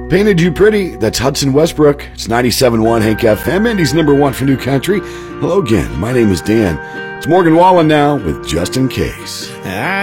Painted You Pretty, that's Hudson Westbrook. It's 97.1 Hank FM, Indy's #1 for new country. Hello again, my name is Dan. It's Morgan Wallen now with Just In Case.